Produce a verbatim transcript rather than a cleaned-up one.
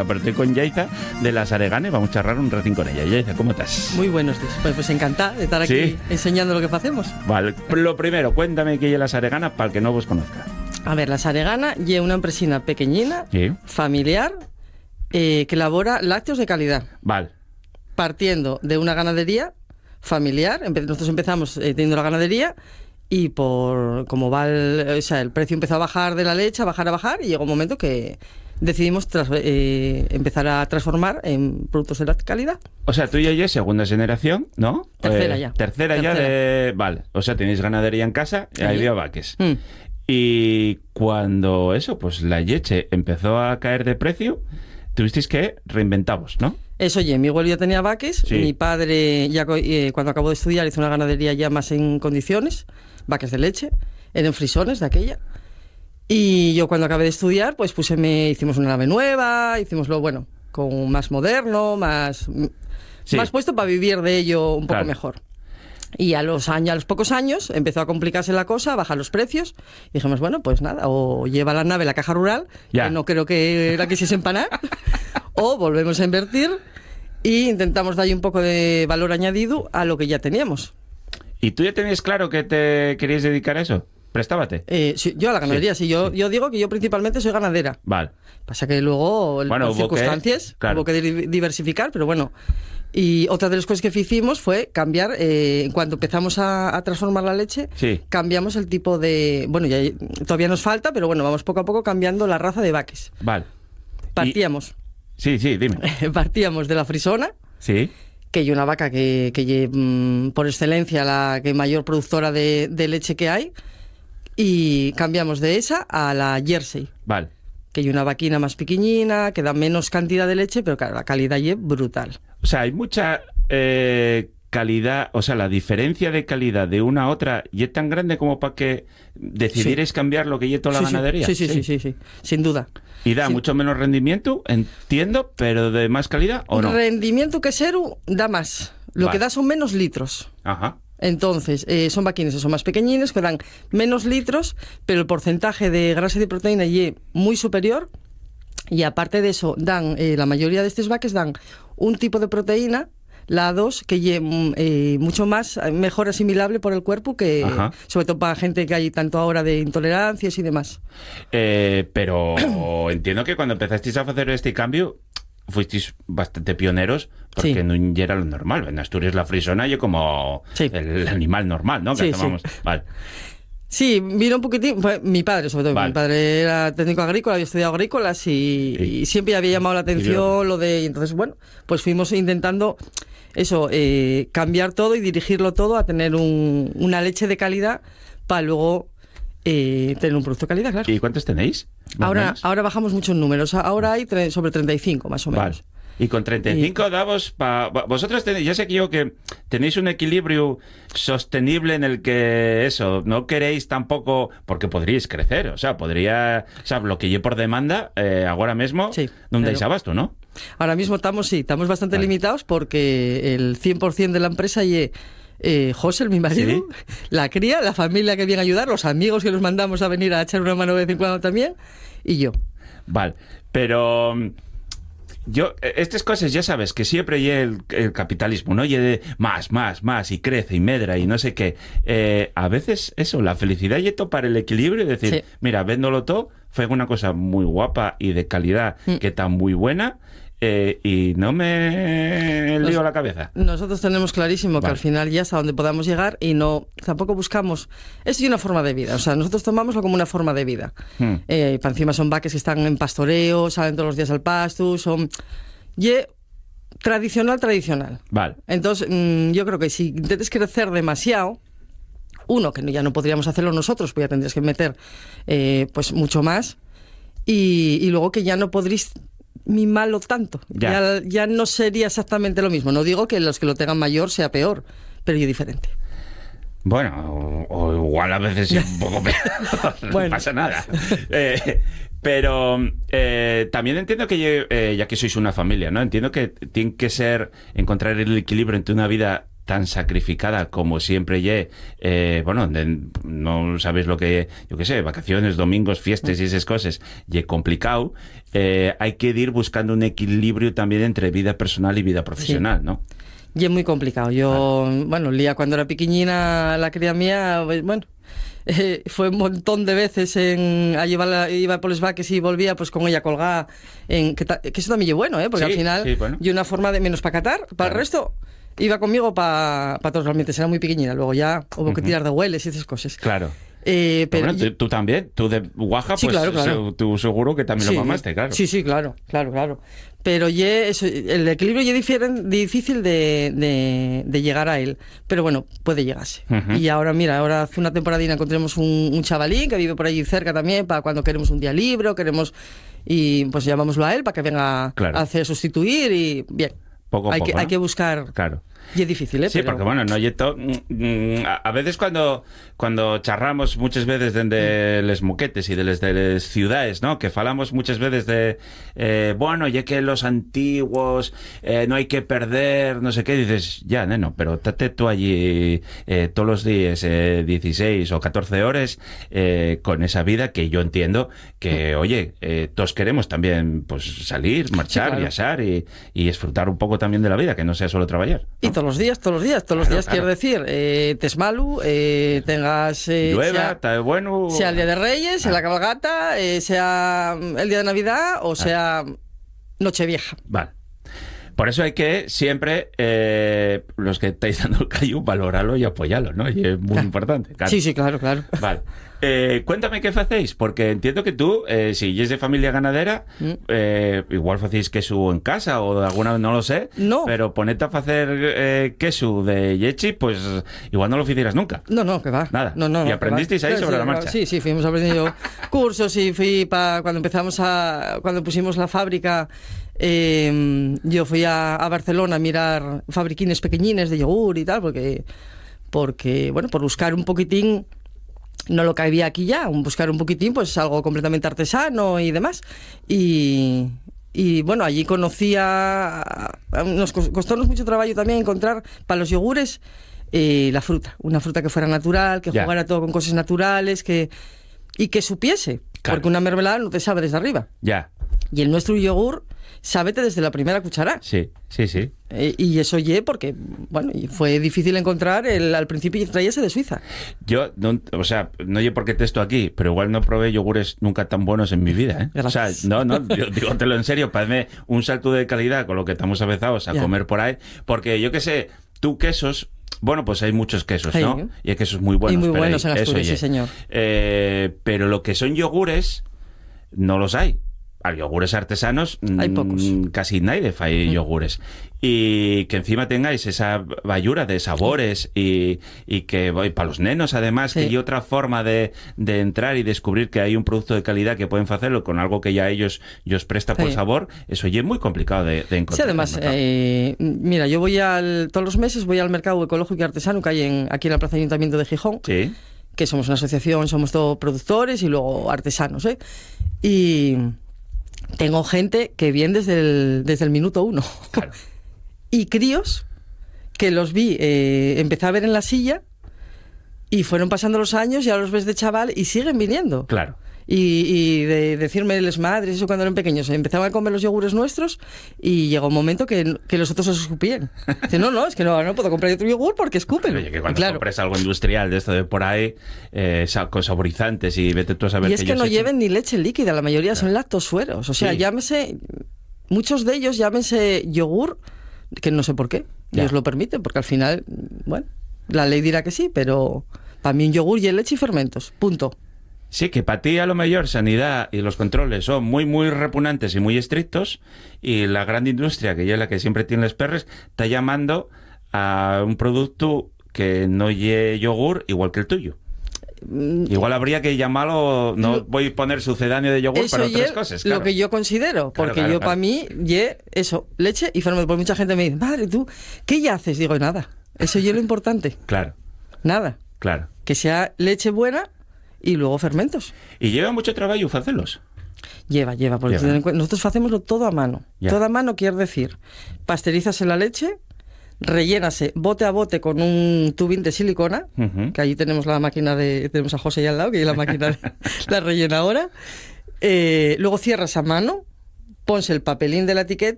pero estoy con Yaiza de la Saregana y vamos a charlar un ratín con ella. Yaiza, ¿cómo estás? Muy buenos días. Pues, pues encantada de estar aquí ¿Sí? enseñando lo que hacemos. Vale, lo primero, cuéntame qué es la Saregana para el que no vos conozca. A ver, la Saregana es una empresina pequeñina, ¿Sí? familiar, eh, que elabora lácteos de calidad. Vale. Partiendo de una ganadería familiar, nosotros empezamos eh, teniendo la ganadería y por como va el, o sea, el precio empezó a bajar de la leche, a bajar, a bajar, y llegó un momento que decidimos tras, eh, empezar a transformar en productos de la calidad. O sea, tú ya eres segunda generación, ¿no? Tercera eh, ya. Tercera, tercera ya de... Vale, o sea, tenéis ganadería en casa y ahí había vaques. Mm. Y cuando eso, pues la leche empezó a caer de precio, tuvisteis que reinventaros, ¿no? Eso, oye, mi abuelo ya tenía vaques, sí. Mi padre ya eh, cuando acabó de estudiar hizo una ganadería ya más en condiciones, vaques de leche, eran frisones de aquella. Y yo cuando acabé de estudiar, pues puseme, hicimos una nave nueva, hicimos lo bueno, con más moderno, más, sí. más puesto para vivir de ello un poco claro. mejor. Y a los años, a los pocos años empezó a complicarse la cosa, a bajar los precios. Y dijimos, bueno, pues nada, o lleva la nave la caja rural, ya. que no creo que la quisiese empanar, o volvemos a invertir e intentamos darle un poco de valor añadido a lo que ya teníamos. ¿Y tú ya tenías claro que te querías dedicar a eso? Prestábate. Eh, sí, yo a la ganadería, sí. sí, yo, sí. yo digo que yo principalmente soy ganadera. Vale. Pasa que luego, bueno, por circunstancias, que, claro. hubo que diversificar, pero bueno. Y otra de las cosas que hicimos fue cambiar, eh, en cuanto empezamos a, a transformar la leche, sí. cambiamos el tipo de... Bueno, ya todavía nos falta, pero bueno, vamos poco a poco cambiando la raza de vaques. Vale. Partíamos. Y... Sí, sí, dime. Partíamos de la frisona. Sí. Que hay una vaca que, que mmm, por excelencia la que mayor productora de, de leche que hay, y cambiamos de esa a la Jersey. Vale. Que hay una vaquina más pequeñina, que da menos cantidad de leche, pero claro, la calidad es brutal. O sea, hay mucha eh, calidad, o sea, la diferencia de calidad de una a otra y es tan grande como para que decidierais sí. cambiar lo que lleva toda la sí, ganadería. Sí sí sí, sí, sí, sí, sin duda. Y da sí. mucho menos rendimiento, entiendo, pero de más calidad, ¿o no? Rendimiento quesero da más. Lo vale. que da son menos litros. Ajá. Entonces, eh, son vaquines que son más pequeñines, que dan menos litros, pero el porcentaje de grasa y de proteína es muy superior. Y aparte de eso, dan eh, la mayoría de estos vaques dan un tipo de proteína, la dos, que es eh, mucho más, mejor asimilable por el cuerpo, que Ajá. sobre todo para gente que hay tanto ahora de intolerancias y demás. Eh, pero entiendo que cuando empezasteis a hacer este cambio, fuisteis bastante pioneros, porque sí. no era lo normal. En Asturias la frisona y como sí. el animal normal, ¿no? Que sí, tomamos. Sí. Vale. Sí, vino un poquitín, fue mi padre sobre todo, vale. mi padre era técnico agrícola, había estudiado agrícolas y, sí. y siempre había llamado la atención lo de, y entonces bueno, pues fuimos intentando eso, eh, cambiar todo y dirigirlo todo a tener un, una leche de calidad para luego eh, tener un producto de calidad, claro. ¿Y cuántos tenéis? Ahora, ahora bajamos muchos números, ahora hay tre- sobre treinta y cinco más o menos. Vale. Y con treinta y cinco y... davos, pa... vosotros tenéis, ya sé que yo que tenéis un equilibrio sostenible en el que eso, no queréis tampoco, porque podríais crecer, o sea, podría, o sea, lo que yo por demanda, eh, ahora mismo, sí, non claro. dais abasto, ¿no? Ahora mismo estamos, sí, estamos bastante vale. limitados porque el cien por ciento de la empresa y eh, José, mi marido, ¿sí? la cría, la familia que viene a ayudar, los amigos que los mandamos a venir a echar una mano de vez en cuando también, y yo. Vale, pero... Yo, estas cosas ya sabes que siempre hay el, el capitalismo, ¿no? Y de más, más, más, y crece y medra y no sé qué. Eh, a veces eso, la felicidad y topar el equilibrio y decir, sí. mira, véndolo todo, fue una cosa muy guapa y de calidad mm. que está muy buena. Eh, y no me lío Nos, la cabeza. Nosotros tenemos clarísimo vale. que al final ya es a donde podamos llegar y no tampoco buscamos... Es una forma de vida, o sea, nosotros tomámoslo como una forma de vida. Hmm. Eh, para encima son vaques que están en pastoreo, salen todos los días al pasto, son... Y tradicional, tradicional. Vale. Entonces, mmm, yo creo que si intentes crecer demasiado, uno, que ya no podríamos hacerlo nosotros, pues ya tendrías que meter eh, pues mucho más, y, y luego que ya no podrías... mimarlo tanto, ya. Ya, ya no sería exactamente lo mismo. No digo que los que lo tengan mayor sea peor, pero yo diferente. Bueno, o, o igual a veces es un poco peor, bueno. No pasa nada. Eh, pero eh, también entiendo que, eh, ya que sois una familia, ¿no? Entiendo que tiene que ser encontrar el equilibrio entre una vida tan sacrificada como siempre ye, eh, bueno, de, no sabéis lo que, yo qué sé, vacaciones, domingos, fiestas y esas cosas, ye complicado, eh, hay que ir buscando un equilibrio también entre vida personal y vida profesional, sí. ¿no? Y es muy complicado. Yo, ah. bueno, Lía cuando era pequeñina, la cría mía, bueno, eh, fue un montón de veces en, a llevarla, iba por los vaques y volvía pues con ella colgada, en, que, ta, que eso también es bueno, ¿eh? Porque sí, al final, sí, bueno. Y una forma de menos para catar, para claro. el resto, iba conmigo para pa todos los ambientes, era muy pequeñina, luego ya hubo uh-huh. que tirar de hueles y esas cosas. Claro. Eh, pero bueno, tú, tú también, tú de Guaja, sí, pues claro, claro. tú seguro que también sí, lo mamaste, claro. Sí, sí, claro, claro, claro. Pero ye, eso, el equilibrio es difícil de, de, de llegar a él, pero bueno, puede llegarse. Uh-huh. Y ahora, mira, ahora hace una temporadina encontremos un, un chavalín que vive por allí cerca también, para cuando queremos un día libre, queremos, y pues llamámoslo a él para que venga claro. a hacer sustituir y bien. Poco a hay poco, que, ¿no? hay que buscar. Claro. Y es difícil, ¿eh? Sí, pero... porque bueno, no hay to... a veces cuando cuando charramos muchas veces de, de les moquetes y de les de les ciudades, ¿no? Que falamos muchas veces de eh, bueno, ya que los antiguos eh, no hay que perder, no sé qué, dices, ya, neno, pero tate tú allí eh, todos los días eh, dieciséis o catorce horas eh, con esa vida que yo entiendo que, oye, eh, todos queremos también pues salir, marchar, sí, claro. viajar y, y disfrutar un poco también de la vida, que no sea solo trabajar, ¿no? Y todos los días, todos los días, todos los claro, días, claro. quiero decir, eh, tes malu, eh, tengas... Eh, llueva, está bueno... Sea el Día de Reyes, ah. sea la cabalgata, eh, sea el Día de Navidad o ah. sea Nochevieja. Vale. Por eso hay que siempre, eh, los que estáis dando el callo, valorarlo y apoyarlo, ¿no? Y es muy claro. importante. Claro. Sí, sí, claro, claro. Vale. Eh, cuéntame qué hacéis, porque entiendo que tú, eh, si es de familia ganadera, mm. eh, igual hacéis queso en casa o de alguna, no lo sé, no. pero ponete a hacer eh, queso de yechi, pues igual no lo hicieras nunca. No, no, que va. Nada. No, no, y aprendisteis ahí sí, sobre sí, la marcha. Sí, sí, fuimos aprendiendo cursos y fui para cuando empezamos a, cuando pusimos la fábrica. Eh, yo fui a, a Barcelona a mirar fabriquines pequeñines de yogur y tal, porque, porque, bueno, por buscar un poquitín, no lo que había aquí ya, buscar un poquitín, pues algo completamente artesano y demás. Y, y bueno, allí conocía, nos costó mucho trabajo también encontrar para los yogures eh, la fruta, una fruta que fuera natural, que yeah. jugara todo con cosas naturales, que y que supiese, claro. porque una mermelada no te sabe desde arriba. Ya. Yeah. Y el nuestro yogur sábete desde la primera cuchara. Sí, sí, sí. Eh, y eso ye porque, bueno, fue difícil encontrar, el, al principio traía ese de Suiza. Yo, no, o sea, no oye por qué testo aquí, pero igual no probé yogures nunca tan buenos en mi vida, ¿eh? Gracias. O sea, no, no, yo, dígotelo en serio, parece un salto de calidad con lo que estamos avezados a yeah. comer por ahí, porque yo qué sé, tú quesos... Bueno, pues hay muchos quesos, ¿no? Sí. Y hay quesos muy buenos. Y muy pero buenos hay, en Asturias, sí, señor. Eh, pero lo que son yogures, no los hay. Al yogures artesanos, hay pocos. Casi nadie fae mm. yogures. Y que encima tengáis esa bayura de sabores y, y que voy para los nenos, además, sí. que hay otra forma de, de entrar y descubrir que hay un producto de calidad que pueden hacerlo con algo que ya ellos os presta sí. por sabor. Eso ya es muy complicado de, de encontrar. Sí, además, eh, mira, yo voy al, todos los meses voy al mercado ecológico y artesano que hay en, aquí en la Plaza Ayuntamiento de Gijón. Sí. Que somos una asociación, somos todos productores y luego artesanos, ¿eh? Y tengo gente que viene desde el, desde el minuto uno. Claro. Y críos que los vi, eh, empecé a ver en la silla y fueron pasando los años y ahora los ves de chaval y siguen viniendo. Claro. Y, y de decirme las madres, eso cuando eran pequeños, empezaban a comer los yogures nuestros y llegó un momento que, que los otros se escupían. Dice, no, no, es que no, no puedo comprar otro yogur porque escupen. Oye, que cuando claro. compres algo industrial de esto de por ahí, eh, con saborizantes y vete tú a saber y es que que no echen... lleven ni leche líquida, la mayoría claro. son lactosueros. O sea, sí. llámese, muchos de ellos llámense yogur, que no sé por qué, ya. Dios lo permite, porque al final, bueno, la ley dirá que sí, pero para mí un yogur y leche y fermentos, punto. Sí, que para ti a lo mejor sanidad y los controles son muy, muy repugnantes y muy estrictos y la gran industria, que ya es la que siempre tiene los perres, está llamando a un producto que no lleve yogur igual que el tuyo. Igual habría que llamarlo, no voy a poner sucedáneo de yogur eso para otras ye, cosas. Claro. Lo que yo considero, porque claro, claro, yo claro. para mí, ye, eso, leche y fermento. Por mucha gente me dice, madre, ¿tú qué ya haces? Digo, nada, eso es lo importante. Claro. Nada. Claro. Que sea leche buena y luego fermentos. ¿Y lleva mucho trabajo hacerlos? Lleva, lleva, porque lleva. Nosotros hacemoslo todo a mano. Ya. Todo a mano quiere decir, pasteurizas la leche, rellénase bote a bote con un tubín de silicona, uh-huh. que allí tenemos la máquina de... Tenemos a José ahí al lado, que la máquina la rellena ahora. Eh, luego cierras a mano, pones el papelín de la etiqueta